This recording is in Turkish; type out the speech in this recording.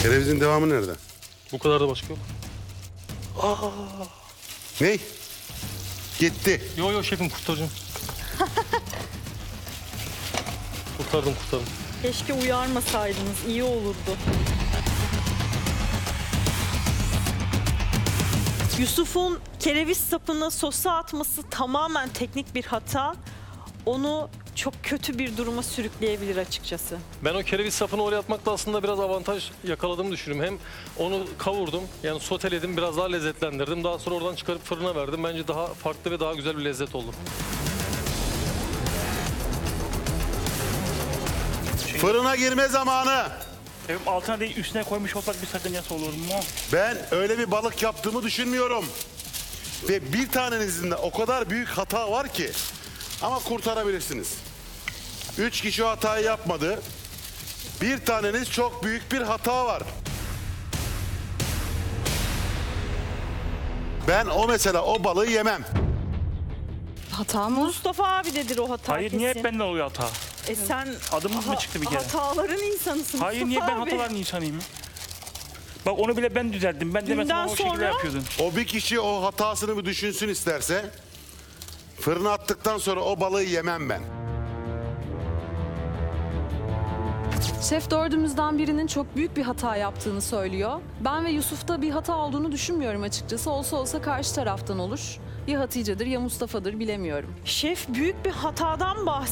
Kerevizin devamı nerede? Bu kadar da başka yok. Ney? Gitti. Yo şefim kurtaracağım. Kurtardım. Keşke uyarmasaydınız, iyi olurdu. Yusuf'un kereviz sapını sosa atması tamamen teknik bir hata. Onu çok kötü bir duruma sürükleyebilir açıkçası. Ben o kereviz sapını oraya atmakta aslında biraz avantaj yakaladığımı düşünüyorum. Hem onu kavurdum, yani soteledim, biraz daha lezzetlendirdim. Daha sonra oradan çıkarıp fırına verdim. Bence daha farklı ve daha güzel bir lezzet oldu. Fırına girme zamanı. Şefim altına değil üstüne koymuş olsak bir sakıncası olur mu? Ben öyle bir balık yaptığımı düşünmüyorum. Ve bir tanenizin de o kadar büyük hata var ki. Ama kurtarabilirsiniz. 3 kişi o hatayı yapmadı. Bir taneniz çok büyük bir hata var. Ben mesela o balığı yemem. Hata mı? Mustafa abi dedir o hata Hayır kesin. niye hep benden oluyor hata? Sen Adımız mı çıktı bir kere? Hataların insanısın Hayır Mustafa niye ben abi. hataların insanıyım? Bak onu bile ben düzelttim. Ben demesem Dünden o şekilde sonra- yapıyordun. O bir kişi o hatasını bir düşünsün isterse. Fırına attıktan sonra o balığı yemem ben. Şef dördümüzden birinin çok büyük bir hata yaptığını söylüyor. Ben ve Yusuf'ta bir hata olduğunu düşünmüyorum açıkçası. Olsa olsa karşı taraftan olur. Ya Hatice'dir ya Mustafa'dır bilemiyorum. Şef büyük bir hatadan bahsediyor.